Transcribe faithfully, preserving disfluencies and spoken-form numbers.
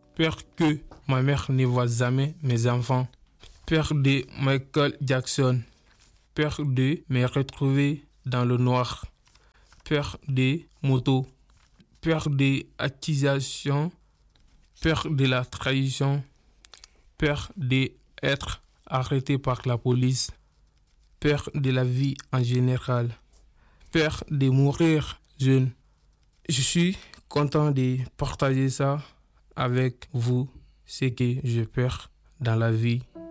Peur que ma mère ne voie jamais mes enfants. Peur de Michael Jackson. Peur de me retrouver dans le noir. Peur des motos. Peur des accusations. Peur de la trahison. Peur d'être arrêté par la police. Peur de la vie en général. Peur de mourir jeune. Je suis content de partager ça avec vous, ce que je perds dans la vie.